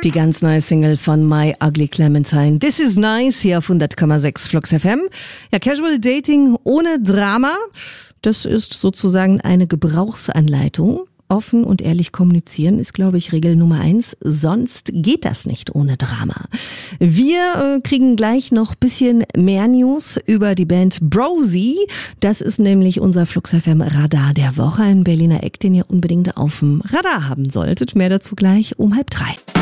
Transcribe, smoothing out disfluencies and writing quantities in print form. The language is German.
Die ganz neue Single von My Ugly Clementine. This is nice hier auf 100,6 Flux FM. Ja, Casual Dating ohne Drama. Das ist sozusagen eine Gebrauchsanleitung. Offen und ehrlich kommunizieren ist, glaube ich, Regel Nummer 1. Sonst geht das nicht ohne Drama. Wir kriegen gleich noch ein bisschen mehr News über die Band Brosi. Das ist nämlich unser Flux FM Radar der Woche. Ein Berliner Eck, den ihr unbedingt auf dem Radar haben solltet. Mehr dazu gleich um 2:30.